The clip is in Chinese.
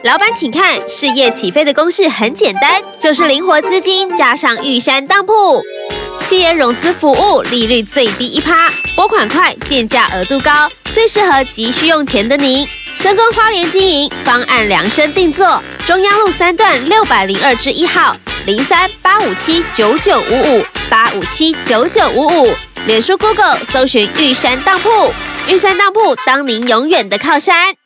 老板请看，事业起飞的公式很简单，就是灵活资金加上玉山当铺。企业融资服务利率最低1%，拨款快，建价额度高，最适合急需用钱的您。深耕花莲经营，方案量身定做。中央路3段602-1号，03-857-9955，857-9955。脸书 Google 搜寻玉山当铺，玉山当铺当您永远的靠山。